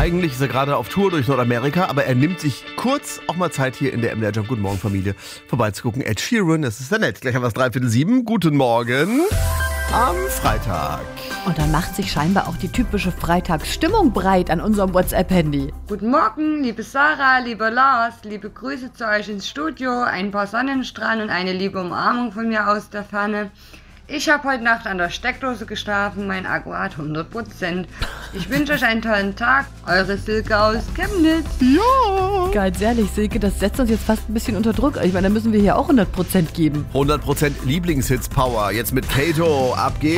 Eigentlich ist er gerade auf Tour durch Nordamerika, aber er nimmt sich kurz auch mal Zeit, hier in der MDR Jump Guten Morgen Familie vorbeizugucken. Ed Sheeran, das ist ja nett. Gleich haben wir es 6:45. Guten Morgen am Freitag. Und dann macht sich scheinbar auch die typische Freitagsstimmung breit an unserem WhatsApp-Handy. Guten Morgen, liebe Sarah, lieber Lars, liebe Grüße zu euch ins Studio, ein paar Sonnenstrahlen und eine liebe Umarmung von mir aus der Ferne. Ich habe heute Nacht an der Steckdose geschlafen, mein Akku hat 100%. Ich wünsche euch einen tollen Tag, eure Silke aus Chemnitz. Ja! Ganz ehrlich, Silke, das setzt uns jetzt fast ein bisschen unter Druck. Ich meine, da müssen wir hier auch 100% geben. 100% Lieblingshits Power. Jetzt mit Kato. Ab geht's.